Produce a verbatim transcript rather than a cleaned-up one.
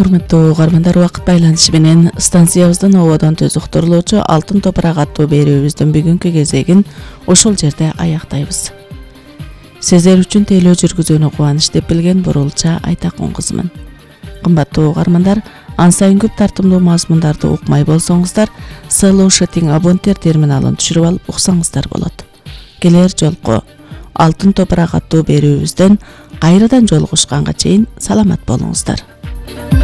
Урматтуу угармандар, убакыт байланышы менен станциябыздын ободон төз уктурулуучу Алтын топурак аттуу берүүбүздүн бүгүнкү кезегин ошол жерде аяктайбыз. Сезер үчүн тейлөө жүргүзүүнү кубаныч деп билген Бурулча Айтакун кызымын. Кымбаттуу угармандар, ан сайын көп тартымдуу мазмундарды укмай болсоңуздар, Слушатиң абонтер терминалын түшүрүп алып уксаңыздар болот. Келер жолку Алтын топурак аттуу берүүбүздөн кайрадан жолугушканга чейин саламат болуңуздар.